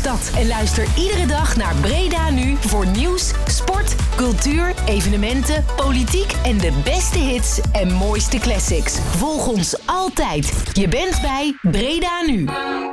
stad. En luister iedere dag naar Breda Nu voor nieuws, sport, cultuur, evenementen, politiek en de beste hits en mooiste classics. Volg ons altijd. Je bent bij Breda Nu.